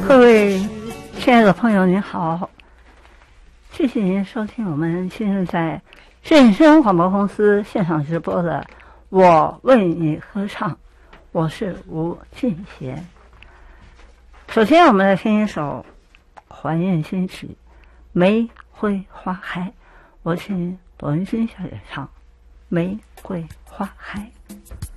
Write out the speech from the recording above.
各位亲爱的朋友您好，谢谢您收听我们今日在正声广播公司现场直播的我为你歌唱，我是吴俊贤。首先我们来听一首怀念新曲《玫瑰花开》，我请罗文君小姐唱《玫瑰花开》。